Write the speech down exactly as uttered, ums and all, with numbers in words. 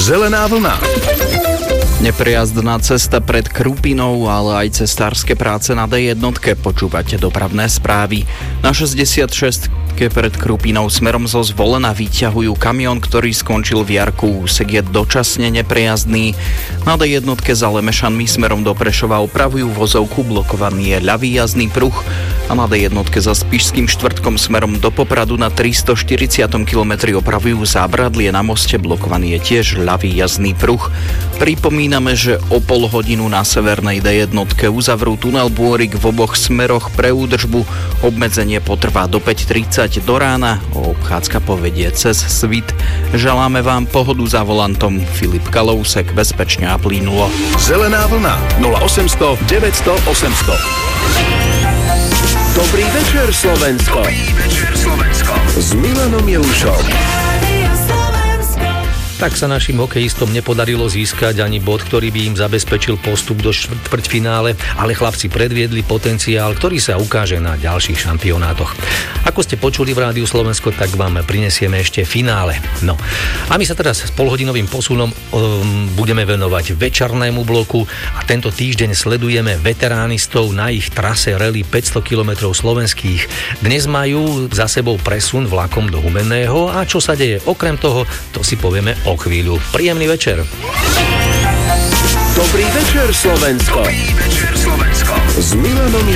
Zelená vlna. Neprejazdná cesta pred Krupinou, ale aj cestárske práce na dé jedna. Počúvate dopravné správy. Na šesťdesiatšesť pred Krupinou smerom zo Zvolena vyťahujú kamión, ktorý skončil v jarku. Úsek je dočasne neprejazdný. Na dé jedna za Lemešanmi smerom do Prešova opravujú vozovku, blokovaný je ľavý jazdný pruh. A na dé jedna za Spišským štvrtkom smerom do Popradu na tristoštyridsiatom kilometri opravujú zábradlie na moste, blokovaný je tiež ľavý jazdný pruh. Pripomíname, že o pol hodinu na severnej dé jedna uzavrú tunel Bôrik v oboch smeroch pre údržbu. Obmedzenie potrvá do päť tridsať do rána. Obchádzka povedie cez Svit. Želáme vám pohodu za volantom. Filip Kalousek, bezpečne a plynulo. Zelená vlna nula osemsto deväťsto osemsto. Dobrý večer, Slovensko. Dobrý večer, Slovensko. S Milanom Jelušom. Tak sa našim hokejistom nepodarilo získať ani bod, ktorý by im zabezpečil postup do štvrťfinále, ale chlapci predviedli potenciál, ktorý sa ukáže na ďalších šampionátoch. Ako ste počuli v Rádiu Slovensko, tak vám prinesieme ešte finále. No. A my sa teraz s polhodinovým posunom um, budeme venovať večernému bloku a tento týždeň sledujeme veteránistov na ich trase rally päťsto kilometrov slovenských. Dnes majú za sebou presun vlakom do Humenného a čo sa deje okrem toho, to si povieme o chvíľu. Príjemný večer. Dobrý večer, Slovensko. Dobrý večer, Slovensko. S Milanom